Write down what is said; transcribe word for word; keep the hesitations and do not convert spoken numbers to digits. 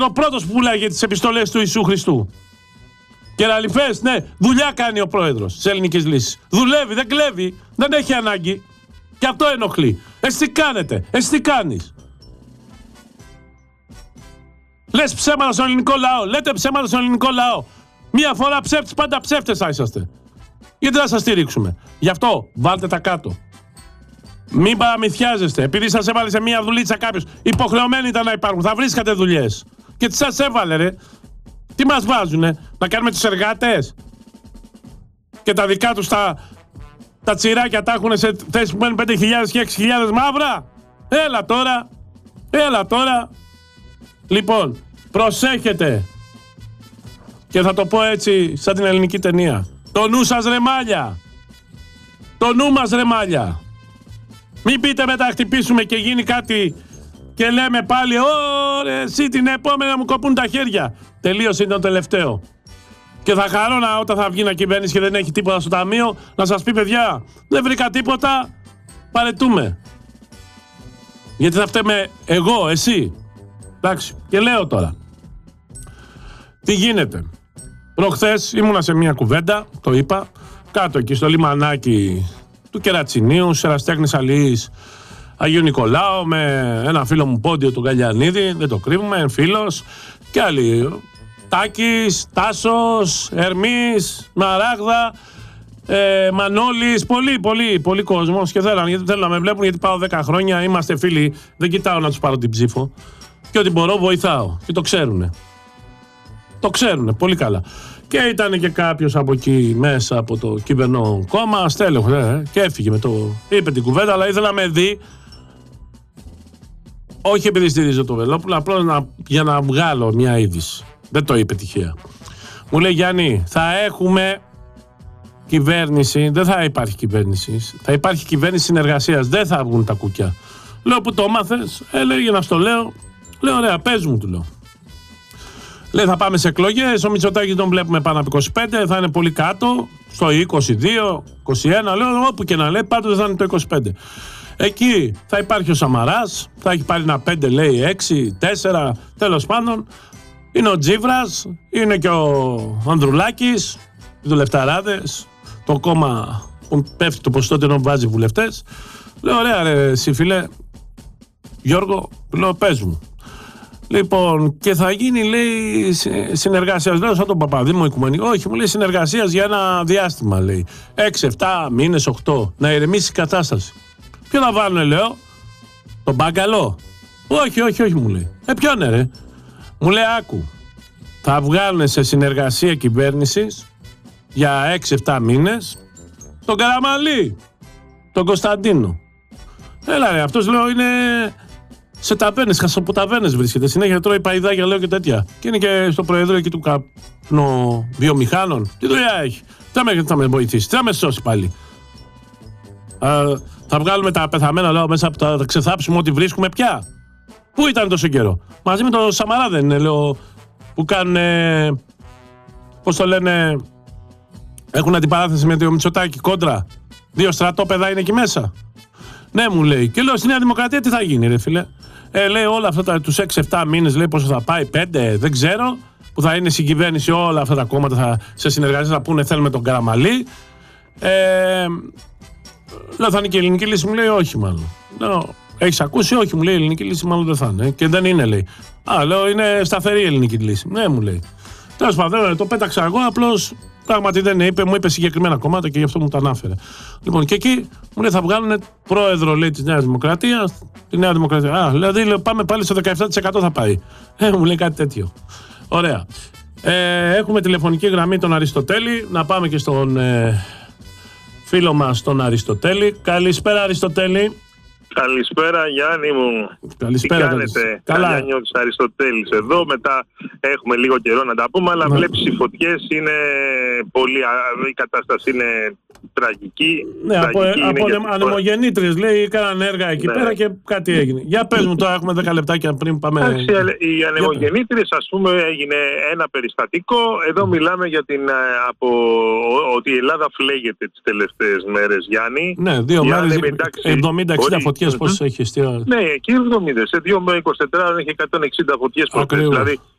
ο πρώτος που πουλάει για τις επιστολές του Ιησού Χριστού. Κεραλιφές, ναι, δουλειά κάνει ο πρόεδρος της Ελληνικής Λύσης. Δουλεύει, δεν κλέβει, δεν έχει ανάγκη. Και αυτό ενοχλεί. Εσύ τι κάνετε, εσύ τι κάνεις. Λες ψέματα στον ελληνικό λαό, λέτε ψέματα στον ελληνικό λαό. Μία φορά ψεύτης, πάντα ψεύτες θα είσαστε. Γιατί να σας στηρίξουμε. Γι' αυτό βάλτε τα κάτω. Μην παραμυθιάζεστε. Επειδή σας έβαλε σε μία δουλίτσα κάποιος, υποχρεωμένοι ήταν να υπάρχουν. Θα βρίσκατε δουλειές. Και τι σας έβαλε, ρε. Τι μας βάζουνε, να κάνουμε τους εργάτες. Και τα δικά τους τα, τα τσιράκια τα έχουν σε θέσεις που μένουν πέντε χιλιάδες και έξι χιλιάδες μαύρα. Έλα τώρα. Έλα τώρα. Λοιπόν, προσέχετε. Και θα το πω έτσι σαν την ελληνική ταινία. Το νου σας ρε μάλια. Το νου μας ρε μάλια. Μην πείτε μετά χτυπήσουμε και γίνει κάτι και λέμε πάλι «Ωρε εσύ την επόμενη να μου κοπούν τα χέρια». Τελείωσε, είναι το τελευταίο. Και θα χαρώ να, όταν θα βγει να κυβέρνηση και δεν έχει τίποτα στο ταμείο, να σας πει παιδιά, δεν βρήκα τίποτα, παρετούμε. Γιατί θα φταίμε εγώ, εσύ. Εντάξει, και λέω τώρα. Τι γίνεται. Προχθές ήμουνα σε μια κουβέντα, το είπα, κάτω εκεί στο λιμανάκι του Κερατσινίου, σε ερασιτέχνης αλληλής Αγίου Νικολάου, με ένα φίλο μου Πόντιο του Γκαλιανίδη, δεν το κρύβουμε, φίλος, και άλλοι. Τάκης, Τάσος, Ερμής, Μαράγδα, ε, Μανώλης, πολύ, πολύ, πολύ κόσμος και θέλαν, γιατί θέλουν να με βλέπουν, γιατί πάω δέκα χρόνια, είμαστε φίλοι, δεν κοιτάω να τους πάρω την ψήφο και ό,τι μπορώ βοηθάω και το ξέρουνε. Το ξέρουνε πολύ καλά. Και ήταν και κάποιος από εκεί μέσα από το κυβερνό κόμμα, στέλεχο, ε, και έφυγε με το. Είπε την κουβέντα, αλλά ήθελα να με δει. Όχι επειδή στηρίζω το Βελόπουλο, απλώς να, για να βγάλω μια είδηση. Δεν το είπε τυχαία. Μου λέει Γιάννη, θα έχουμε κυβέρνηση, δεν θα υπάρχει κυβέρνηση. Θα υπάρχει κυβέρνηση συνεργασίας, δεν θα βγουν τα κουκιά. Λέω που το μάθες, ε, λέει για να στο λέω. Λέω ωραία, πες μου, του λέω. Λέει θα πάμε σε εκλογές, ο Μητσοτάκης τον βλέπουμε πάνω από είκοσι πέντε, θα είναι πολύ κάτω, στο είκοσι δύο, είκοσι ένα, λέω όπου και να λέει, πάντως θα είναι το είκοσι πέντε. Εκεί θα υπάρχει ο Σαμαράς, θα έχει πάρει ένα πέντε, λέει έξι, τέσσερα, τέλος πάντων. Είναι ο Τζίβρας, είναι και ο Ανδρουλάκης, οι δουλευταράδες, το κόμμα που πέφτει το ποσοστό ότι βάζει βουλευτές. Λέω ωραία ρε εσύ φίλε, Γιώργο, λέω πες μου. Λοιπόν, και θα γίνει, λέει, συνεργασία. Λέω σαν τον Παπαδήμο Οικουμενικό. Όχι, μου λέει συνεργασία για ένα διάστημα, λέει. έξι, επτά μήνες, οκτώ. Να ηρεμήσει η κατάσταση. Ποιο θα βάλουνε, λέω. Τον Μπάγκαλο. Όχι, όχι, όχι, μου λέει. Ε, ποιον είναι, ρε. Μου λέει, άκου. Θα βγάλουν σε συνεργασία κυβέρνησης για έξι επτά μήνες τον Καραμαλή. Τον Κωνσταντίνο. Έλα, ρε, αυτός λέω είναι. Σε ταβέρνες, χασοποταβέρνες βρίσκεται. Συνέχεια τρώει παϊδάκια, λέω και τέτοια. Και είναι και στο προεδρείο εκεί του καπνοβιομηχάνων. Τι δουλειά έχει. Τι θα, θα με βοηθήσει, τι θα με σώσει πάλι. Α, θα βγάλουμε τα πεθαμένα, λέω, μέσα από τα. Θα ξεθάψουμε ό,τι βρίσκουμε πια. Πού ήταν τόσο καιρό. Μαζί με τον Σαμαρά δεν είναι, λέω. Που κάνουν. Πώς το λένε. Έχουν αντιπαράθεση με το Μητσοτάκη κόντρα. Δύο στρατόπεδα είναι εκεί μέσα. Ναι, μου λέει. Και λέω στη Νέα Δημοκρατία τι θα γίνει, ρε φίλε. Ε, λέει όλα αυτά τα, τους έξι επτά μήνες, λέει πόσο θα πάει, πέντε, δεν ξέρω, που θα είναι συγκυβέρνηση όλα αυτά τα κόμματα θα, σε συνεργασία θα πούνε θέλουμε τον Καραμαλή. Ε, λέω θα είναι και η ελληνική λύση, μου λέει όχι μάλλον. Λέω, έχεις ακούσει, όχι, μου λέει η ελληνική λύση μάλλον δεν θα είναι. Και δεν είναι, λέει. Α, λέω είναι σταθερή η ελληνική λύση. Ναι, μου λέει. Τέλος πάντων, το πέταξα εγώ, απλώς πράγματι δεν είπε, μου είπε συγκεκριμένα κομμάτια και γι' αυτό μου τα ανάφερε. Λοιπόν, και εκεί μου λέει θα βγάλουν πρόεδρο, λέει, της Νέας Δημοκρατίας. Τη Νέα Δημοκρατία. Α, δηλαδή λέω, πάμε πάλι στο δεκαεπτά τοις εκατό θα πάει. Ε, μου λέει κάτι τέτοιο. Ωραία. Ε, έχουμε τηλεφωνική γραμμή τον Αριστοτέλη. Να πάμε και στον ε, φίλο μας τον Αριστοτέλη. Καλησπέρα, Αριστοτέλη. Καλησπέρα Γιάννη μου. Καλησπέρα. Τι κάνετε? Καλά. Γιάννης Αριστοτέλης εδώ. Μετά έχουμε λίγο καιρό να τα πούμε, αλλά ναι. Βλέπεις οι φωτιές είναι πολύ... Η κατάσταση είναι τραγική. Ναι, τραγική από, από γιατί... ανεμογεννήτριες λέει κάναν έργα εκεί ναι. πέρα και κάτι έγινε. Για πες μου τώρα, έχουμε δέκα λεπτάκια πριν πάμε... Εντάξει, οι ανεμογεννήτριες, ας πούμε, έγινε ένα περιστατικό. Εδώ μιλάμε για την... Από, ότι η Ελλάδα φλέγεται τις τελευταίες μέρες, Γιάννη. Ναι, δύο μέρες, εβδομήντα εξήντα φωτιές πώς έχει εστιάσει. Ναι, εκεί εβδομήντα. Σε δύο με είκοσι τέσσερα έχει εκατόν εξήντα φωτιές προχθές. Δηλαδή